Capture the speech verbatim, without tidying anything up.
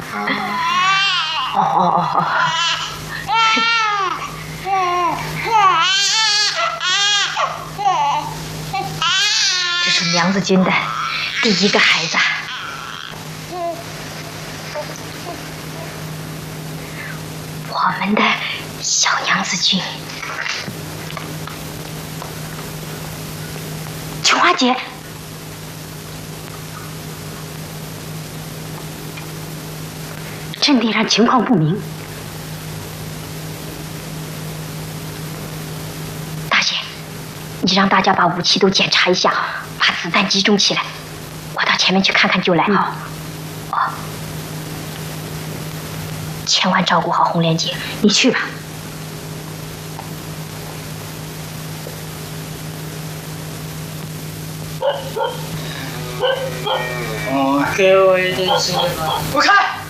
哦哦哦哦。这是娘子军的第一个孩子。我们的小娘子军。琼花姐。 阵地上情况不明，大姐，你让大家把武器都检查一下，把子弹集中起来。我到前面去看看就来。好、嗯。哦，千万照顾好红莲姐，你去吧。 哦，给我一点时间吧。 不开。